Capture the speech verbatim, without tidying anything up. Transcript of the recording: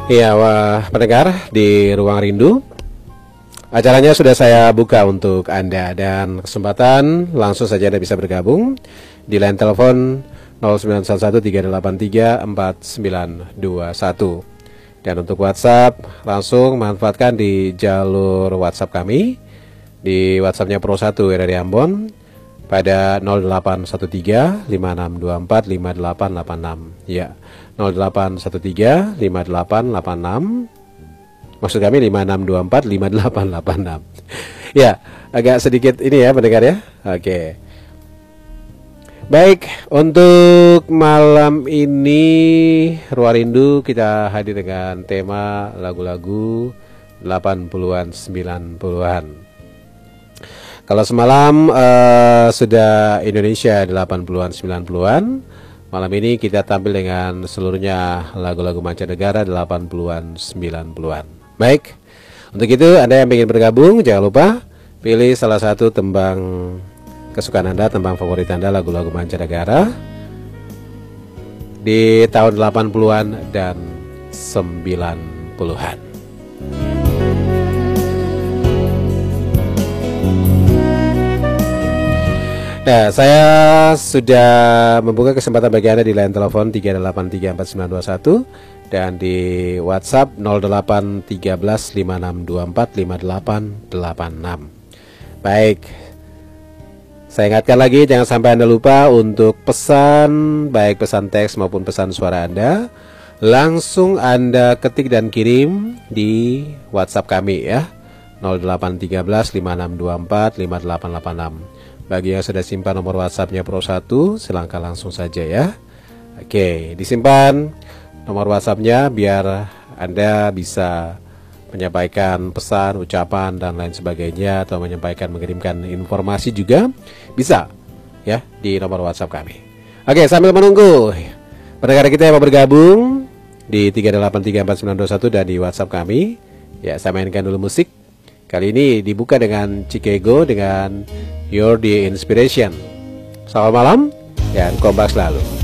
Iya, wah, pendengar di Ruang Rindu, acaranya sudah saya buka untuk Anda dan kesempatan langsung saja Anda bisa bergabung di line telepon nol sembilan satu satu tiga delapan tiga empat sembilan dua satu. Dan untuk WhatsApp langsung manfaatkan di jalur WhatsApp kami di WhatsAppnya Pro satu dari Ambon pada nol delapan satu tiga lima enam dua empat lima delapan delapan enam. Ya, nol delapan satu tiga lima delapan delapan enam. Maksud kami lima enam dua empat lima delapan delapan enam. Ya, agak sedikit ini ya pendengar ya. Oke. Baik, untuk malam ini Ruang Rindu kita hadir dengan tema lagu-lagu delapan puluhan sembilan puluhan. Kalau semalam uh, sudah Indonesia delapan puluhan sembilan puluhan, malam ini kita tampil dengan seluruhnya lagu-lagu mancanegara delapan puluhan sembilan puluhan. Baik, untuk itu Anda yang ingin bergabung jangan lupa pilih salah satu tembang kesukaan Anda, tembang favorit Anda, lagu-lagu mancanegara di tahun delapan puluhan dan sembilan puluhan. Nah, saya sudah membuka kesempatan bagi Anda di line telepon tiga delapan tiga empat sembilan dua satu dan di WhatsApp nol delapan tiga belas lima enam dua empat lima delapan delapan enam. Baik, saya ingatkan lagi jangan sampai Anda lupa untuk pesan, baik pesan teks maupun pesan suara Anda, langsung Anda ketik dan kirim di WhatsApp kami ya, nol delapan tiga belas lima enam dua empat lima delapan delapan enam. Bagi yang sudah simpan nomor WhatsAppnya Pro satu, silahkan langsung saja ya. Oke, disimpan nomor WhatsAppnya biar Anda bisa menyampaikan pesan, ucapan dan lain sebagainya, atau menyampaikan, mengirimkan informasi juga bisa ya di nomor WhatsApp kami. Oke, sambil menunggu pendengar kita yang mau bergabung di tiga delapan tiga empat sembilan dua satu dan di WhatsApp kami, ya saya mainkan dulu musik. Kali ini dibuka dengan Chicago dengan You're the Inspiration. Selamat malam dan kompak selalu.